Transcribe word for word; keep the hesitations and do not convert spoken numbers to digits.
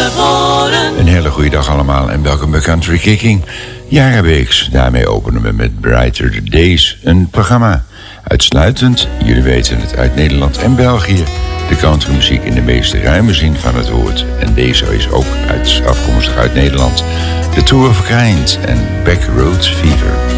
tevoren. Een hele goede dag allemaal en welkom bij Country Kicking. Jara Beeks, daarmee openen we met Brighter Days. Een programma uitsluitend, jullie weten het, uit Nederland en België. De countrymuziek in de meest ruime zin van het woord. En deze is ook uit, afkomstig uit Nederland. The Two of a Kind en Backroad Fever.